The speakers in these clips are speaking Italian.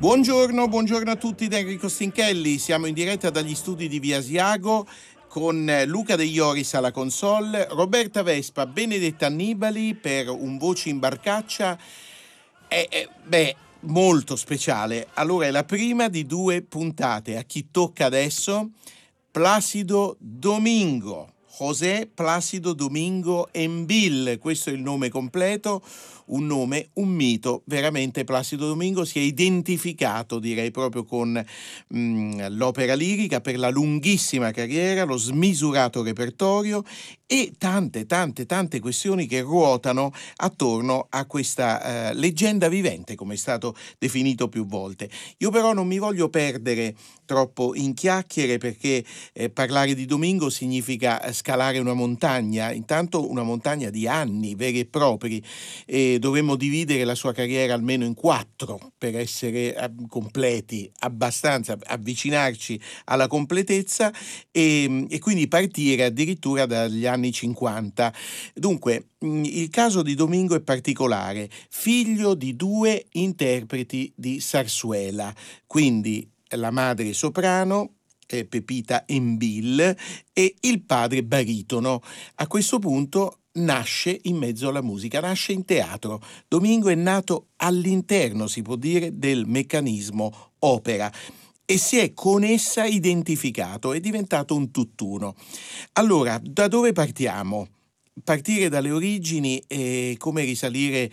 Buongiorno a tutti da Enrico Stinchelli, siamo in diretta dagli studi di Via Asiago con Luca De Ioris alla console, Roberta Vespa, Benedetta Annibali per un Voci in Barcaccia. Molto speciale. Allora, è la prima di 2 puntate. A chi tocca adesso? Placido Domingo. José Plácido Domingo Embil, questo è il nome completo, un nome, un mito. Veramente Placido Domingo si è identificato, direi, proprio con l'opera lirica per la lunghissima carriera, lo smisurato repertorio e tante questioni che ruotano attorno a questa leggenda vivente, come è stato definito più volte. Io però non mi voglio perdere troppo in chiacchiere, perché parlare di Domingo significa scalare una montagna, intanto una montagna di anni veri e propri, e dovremmo dividere la sua carriera almeno in 4 per essere completi, abbastanza avvicinarci alla completezza e quindi partire addirittura dagli anni 50. Dunque, il caso di Domingo è particolare, figlio di 2 interpreti di sarsuela, quindi la madre soprano, Pepita Embil, e il padre baritono. A questo punto nasce in mezzo alla musica, nasce in teatro. Domingo è nato all'interno, si può dire, del meccanismo opera e si è con essa identificato, è diventato un tutt'uno. Allora, da dove partiamo? Partire dalle origini è come risalire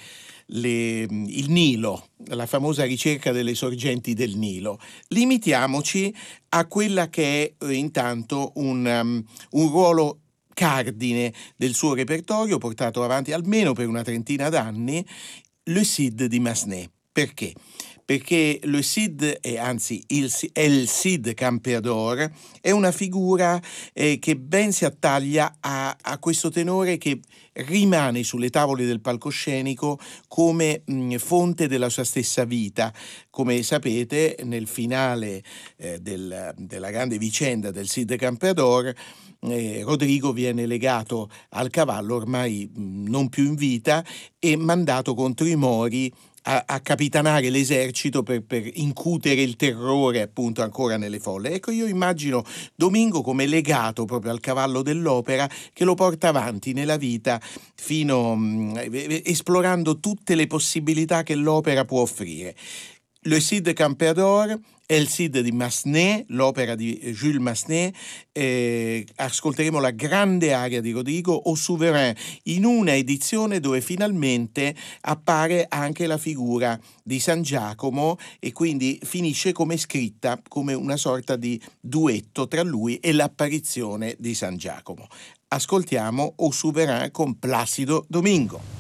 il Nilo, la famosa ricerca delle sorgenti del Nilo. Limitiamoci a quella che è intanto un ruolo cardine del suo repertorio, portato avanti almeno per una trentina d'anni, Le Cid di Massenet. Perché? Perché Le Cid, anzi El Cid Campeador, è una figura che ben si attaglia a questo tenore che rimane sulle tavole del palcoscenico come fonte della sua stessa vita. Come sapete, nel finale della grande vicenda del Cid Campeador, Rodrigo viene legato al cavallo, ormai non più in vita, e mandato contro i Mori a capitanare l'esercito per incutere il terrore, appunto, ancora nelle folle. Ecco, io immagino Domingo come legato proprio al cavallo dell'opera, che lo porta avanti nella vita fino esplorando tutte le possibilità che l'opera può offrire. Le Cid Campeador, El Cid di Massenet, l'opera di Jules Massenet. Ascolteremo la grande aria di Rodrigo, Au Souverain, in una edizione dove finalmente appare anche la figura di San Giacomo e quindi finisce come scritta, come una sorta di duetto tra lui e l'apparizione di San Giacomo. Ascoltiamo Au Souverain con Placido Domingo.